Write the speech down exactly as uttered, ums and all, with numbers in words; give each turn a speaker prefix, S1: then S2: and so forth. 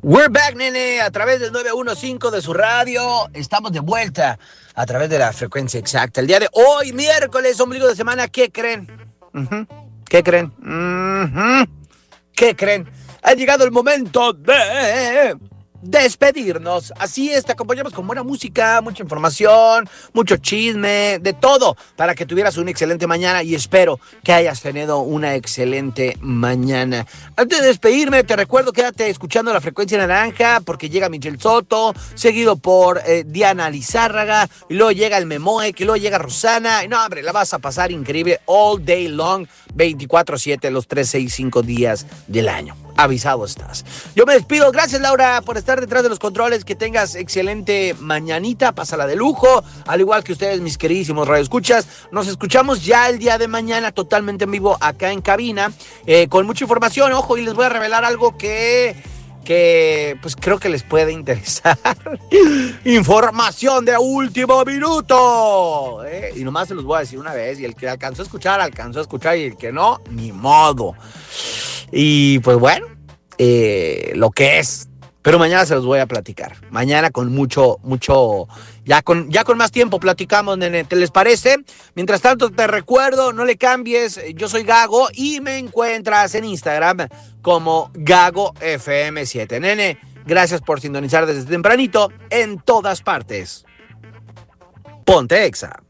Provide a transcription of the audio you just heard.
S1: We're back, nene, a través del nueve uno cinco de su radio. Estamos de vuelta a través de la frecuencia exacta. El día de hoy, miércoles, ombligo de semana, ¿qué creen? Uh-huh. ¿Qué creen? Uh-huh. ¿Qué creen? Ha llegado el momento de despedirnos. Así es, te acompañamos con buena música, mucha información, mucho chisme, de todo, para que tuvieras una excelente mañana y espero que hayas tenido una excelente mañana. Antes de despedirme, te recuerdo, quédate escuchando la frecuencia naranja, porque llega Michel Soto, seguido por eh, Diana Lizárraga, y luego llega el Memoe, que luego llega Rosana, y no, hombre, la vas a pasar increíble all day long, veinticuatro siete, los trescientos sesenta y cinco días del año. Avisado estás. Yo me despido. Gracias, Laura, por estar detrás de los controles. Que tengas excelente mañanita. Pásala de lujo. Al igual que ustedes, mis queridísimos radioescuchas. Nos escuchamos ya el día de mañana totalmente en vivo acá en cabina. Eh, con mucha información. Ojo, y les voy a revelar algo que... que pues creo que les puede interesar. Información de último minuto. ¿eh? Y nomás se los voy a decir una vez. Y el que alcanzó a escuchar, alcanzó a escuchar. Y el que no, ni modo. Y pues bueno, eh, lo que es. Pero mañana se los voy a platicar. Mañana con mucho, mucho, ya con, ya con más tiempo platicamos, nene. ¿Te les parece? Mientras tanto, te recuerdo, no le cambies. Yo soy Gago y me encuentras en Instagram como Gago F M siete. Nene, gracias por sintonizar desde tempranito en todas partes. Ponte Exa.